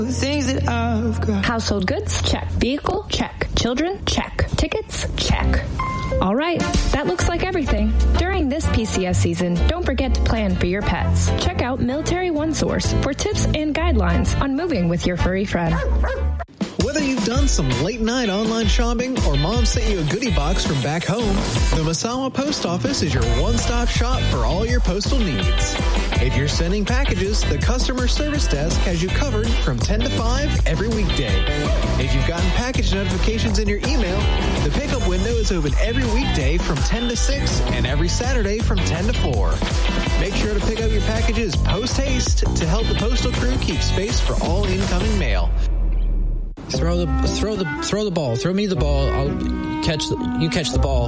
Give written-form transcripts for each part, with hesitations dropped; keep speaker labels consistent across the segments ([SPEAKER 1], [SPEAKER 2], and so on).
[SPEAKER 1] Things that I've got.
[SPEAKER 2] Household goods? Check. Vehicle? Check. Children? Check. Tickets? Check. All right, that looks like everything. During this PCS season, don't forget to plan for your pets. Check out Military One Source for tips and guidelines on moving with your furry friend.
[SPEAKER 3] Whether you've done some late-night online shopping or mom sent you a goodie box from back home, the Masawa Post Office is your one-stop shop for all your postal needs. If you're sending packages, the customer service desk has you covered from 10 to 5 every weekday. If you've gotten package notifications in your email, the pickup window is open every weekday from 10 to 6 and every Saturday from 10 to 4. Make sure to pick up your packages post-haste to help the postal crew keep space for all incoming mail.
[SPEAKER 4] Throw the ball. Throw me the ball. You catch the ball.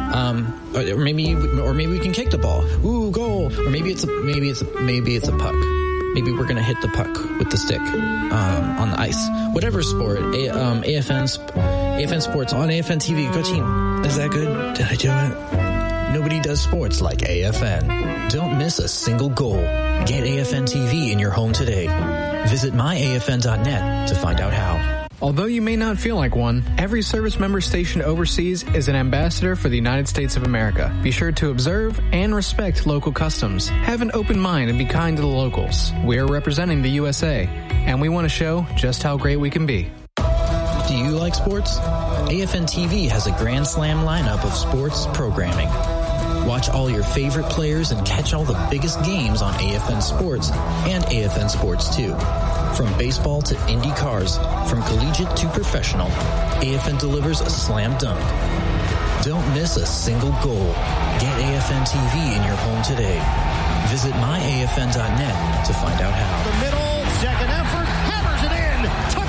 [SPEAKER 4] Or maybe we can kick the ball. Ooh, goal. Or maybe it's a puck. Maybe we're gonna hit the puck with the stick on the ice. Whatever sport. AFN Sports on AFN TV. Go team. Is that good? Did I do it? Nobody does sports like AFN. Don't miss a single goal. Get AFN TV in your home today. Visit myafn.net to find out how.
[SPEAKER 5] Although you may not feel like one, every service member stationed overseas is an ambassador for the United States of America. Be sure to observe and respect local customs. Have an open mind and be kind to the locals. We are representing the USA, and we want to show just how great we can be.
[SPEAKER 4] Do you like sports? AFN TV has a Grand Slam lineup of sports programming. Watch all your favorite players and catch all the biggest games on AFN Sports and AFN Sports 2. From baseball to Indy cars, from collegiate to professional, AFN delivers a slam dunk. Don't miss a single goal. Get AFN TV in your home today. Visit myafn.net to find out how.
[SPEAKER 6] The middle, second effort,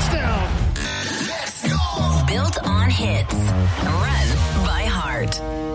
[SPEAKER 6] hammers it in. Touchdown.
[SPEAKER 7] Let's go. Built on hits. Run by Heart.